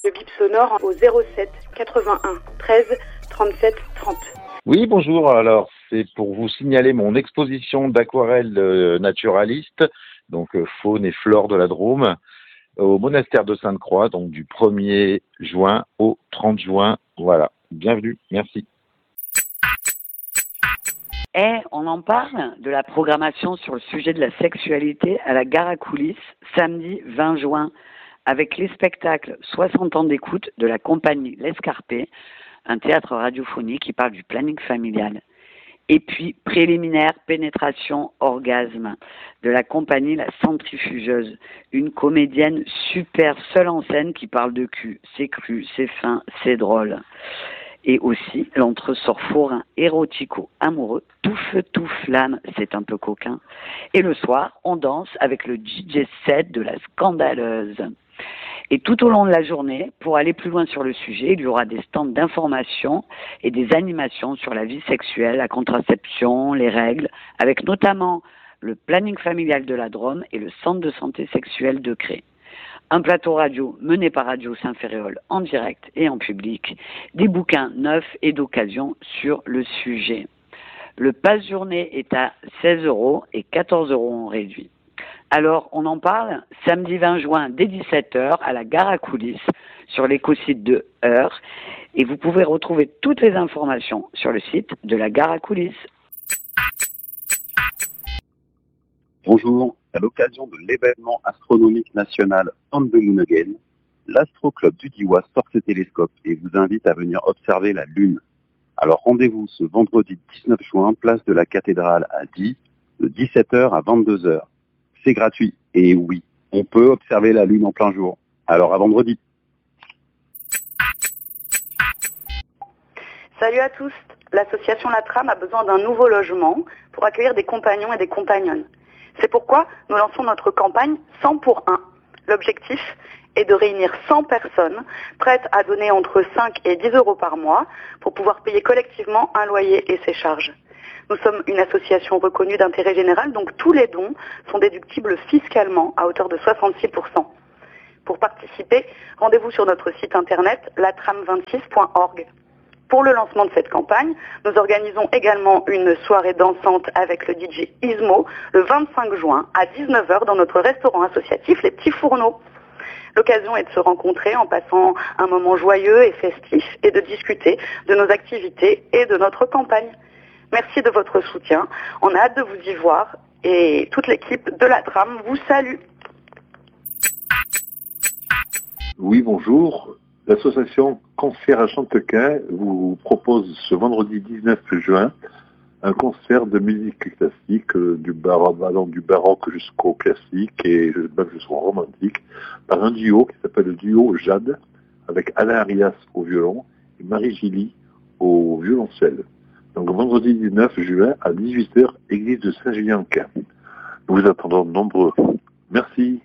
Le bip sonore au 07 81 13 37 30. Oui, bonjour. Alors, c'est pour vous signaler mon exposition d'aquarelles naturalistes, donc faune et flore de la Drôme, au monastère de Sainte-Croix, donc du 1er juin au 30 juin. Voilà. Bienvenue. Merci. On en parle de la programmation sur le sujet de la sexualité à la Gare à Coulisses, samedi 20 juin, avec les spectacles 60 ans d'écoute de la compagnie L'Escarpé, un théâtre radiophonique qui parle du planning familial. Et puis, préliminaire, pénétration, orgasme, de la compagnie La Centrifugeuse, une comédienne super seule en scène qui parle de cul. C'est cru, c'est fin, c'est drôle. Et aussi, l'entresort forain érotico-amoureux, tout feu, tout flamme, c'est un peu coquin. Et le soir, on danse avec le DJ set de la scandaleuse. Et tout au long de la journée, pour aller plus loin sur le sujet, il y aura des stands d'information et des animations sur la vie sexuelle, la contraception, les règles, avec notamment le planning familial de la Drôme et le centre de santé sexuelle de Cré. Un plateau radio mené par Radio Saint-Ferréol en direct et en public, des bouquins neufs et d'occasion sur le sujet. Le passe-journée est à 16 € et 14 € en réduit. Alors, on en parle samedi 20 juin dès 17h à la Gare à Coulisses sur l'écosite de Heure. Et vous pouvez retrouver toutes les informations sur le site de la Gare à Coulisses. Bonjour, à l'occasion de l'événement astronomique national On the Moon Again, l'Astro Club du Diois sort ses télescopes et vous invite à venir observer la Lune. Alors rendez-vous ce vendredi 19 juin, place de la Cathédrale à Die, de 17h à 22h. C'est gratuit. Et oui, on peut observer la Lune en plein jour. Alors à vendredi. Salut à tous. L'association La Trame a besoin d'un nouveau logement pour accueillir des compagnons et des compagnonnes. C'est pourquoi nous lançons notre campagne 100 pour 1. L'objectif est de réunir 100 personnes prêtes à donner entre 5 et 10 € par mois pour pouvoir payer collectivement un loyer et ses charges. Nous sommes une association reconnue d'intérêt général, donc tous les dons sont déductibles fiscalement à hauteur de 66%. Pour participer, rendez-vous sur notre site internet latram26.org. Pour le lancement de cette campagne, nous organisons également une soirée dansante avec le DJ Ismo le 25 juin à 19h dans notre restaurant associatif Les Petits Fourneaux. L'occasion est de se rencontrer en passant un moment joyeux et festif et de discuter de nos activités et de notre campagne. Merci de votre soutien. On a hâte de vous y voir et toute l'équipe de la Trame vous salue. Oui, bonjour. L'association Concert à Chantequin vous propose ce vendredi 19 juin un concert de musique classique, du baroque jusqu'au classique et même jusqu'au romantique, par un duo qui s'appelle le duo Jade, avec Alain Arias au violon et Marie Gilly au violoncelle. Donc vendredi 19 juin à 18h, église de Saint-Julien-Quin. Nous vous attendons nombreux. Merci.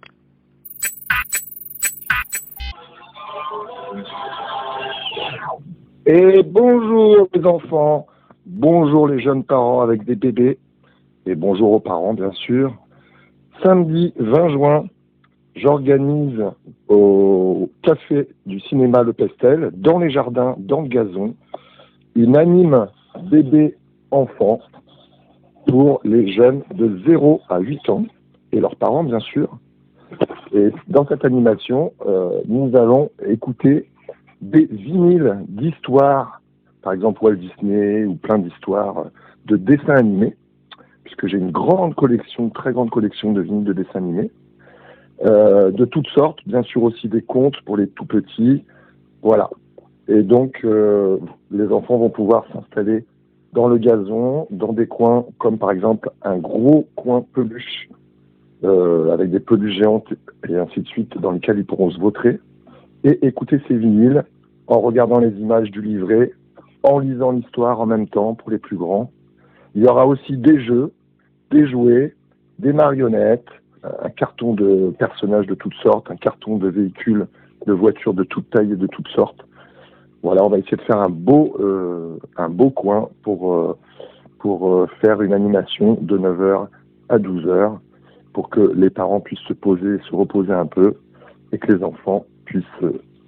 Et bonjour les enfants, bonjour les jeunes parents avec des bébés, et bonjour aux parents bien sûr. Samedi 20 juin, j'organise au café du cinéma Le Pestel, dans les jardins, dans le gazon, une anime bébé-enfant pour les jeunes de 0 à 8 ans, et leurs parents bien sûr. Et dans cette animation, nous allons écouter des vinyles d'histoires, par exemple Walt Disney ou plein d'histoires de dessins animés, puisque j'ai une grande collection, très grande collection de vinyles de dessins animés, de toutes sortes, bien sûr aussi des contes pour les tout petits, voilà. Et donc les enfants vont pouvoir s'installer dans le gazon, dans des coins comme par exemple un gros coin peluche, avec des peluches géantes et ainsi de suite, dans lesquels ils pourront se vautrer et écouter ces vinyles en regardant les images du livret, en lisant l'histoire en même temps pour les plus grands. Il y aura aussi des jeux, des jouets, des marionnettes, un carton de personnages de toutes sortes, un carton de véhicules, de voitures de toutes tailles et de toutes sortes. Voilà, on va essayer de faire un beau coin pour faire une animation de 9h à 12h pour que les parents puissent se poser, se reposer un peu et que les enfants puissent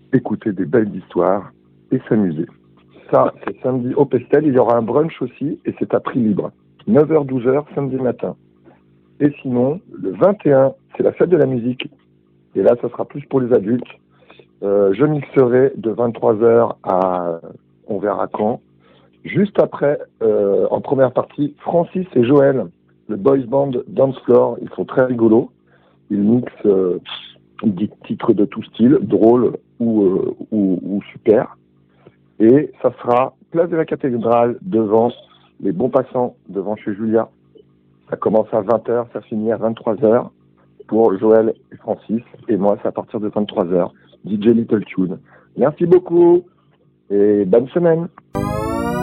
écouter des belles histoires et s'amuser. Ça, c'est samedi au Pestel. Il y aura un brunch aussi et c'est à prix libre. 9h-12h samedi matin. Et sinon, le 21, c'est la fête de la musique. Et là, ça sera plus pour les adultes. Je mixerai de 23h à on verra quand. Juste après, en première partie, Francis et Joël, le boys band Dance Floor. Ils sont très rigolos. Ils mixent des titres de tout style, drôles ou super. Et ça sera place de la cathédrale devant les bons passants, devant chez Julia. Ça commence à 20h, ça finit à 23h pour Joël et Francis. Et moi, c'est à partir de 23h. DJ Little Tune. Merci beaucoup et bonne semaine.